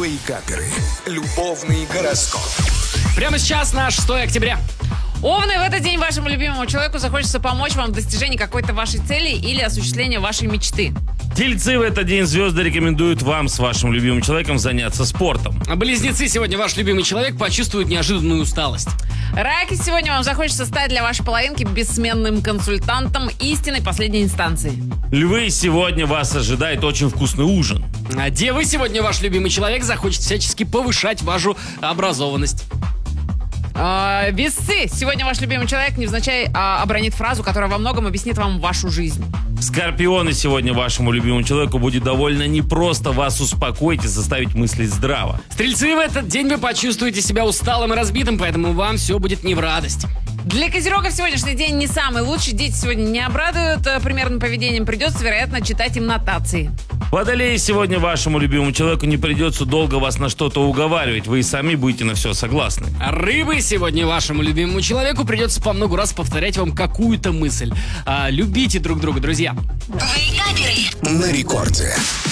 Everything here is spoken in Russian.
Вейкаперы. Любовный гороскоп. Прямо сейчас на 6 октября. Овны, в этот день вашему любимому человеку захочется помочь вам в достижении какой-то вашей цели или осуществлении вашей мечты. Тельцы, в этот день звезды рекомендуют вам с вашим любимым человеком заняться спортом. А близнецы, сегодня ваш любимый человек почувствует неожиданную усталость. Раки, сегодня вам захочется стать для вашей половинки бессменным консультантом истинной последней инстанции. Львы, сегодня вас ожидает очень вкусный ужин. А девы, сегодня ваш любимый человек захочет всячески повышать вашу образованность. Весы, сегодня ваш любимый человек невзначай обронит фразу, которая во многом объяснит вам вашу жизнь. Скорпионы, сегодня вашему любимому человеку будет довольно непросто вас успокоить и заставить мыслить здраво. Стрельцы, в этот день вы почувствуете себя усталым и разбитым, поэтому вам все будет не в радость. Для козерогов сегодняшний день не самый лучший. Дети сегодня не обрадуют примерным поведением. Придется, вероятно, читать им нотации. Водолеи, сегодня вашему любимому человеку не придется долго вас на что-то уговаривать. Вы и сами будете на все согласны. А рыбы, сегодня вашему любимому человеку придется по много раз повторять вам какую-то мысль. Любите друг друга, друзья. На рекорде.